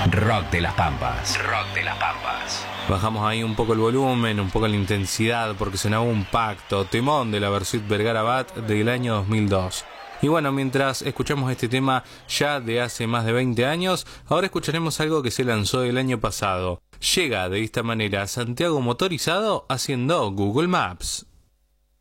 Rock de las Pampas. Rock de las Pampas. Bajamos ahí un poco el volumen, un poco la intensidad, porque sonaba un pacto, temón de la Versuit Vergara Bat del año 2002. Y bueno, mientras escuchamos este tema ya de hace más de 20 años, ahora escucharemos algo que se lanzó el año pasado. Llega de esta manera Santiago Motorizado haciendo Google Maps.